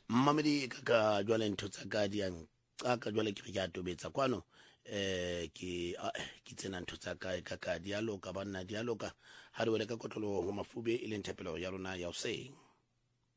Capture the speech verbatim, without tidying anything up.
Mmamedi ka ka jwale ntho tsa ka di ang ka jwale ke ke a tobetsa kwano eh ke ke tsena ntho tsa ka ka ka dialoga banna dialoga ha re wele ka kotlolo ho mafube e leng thapelo ya rona ya hoseng.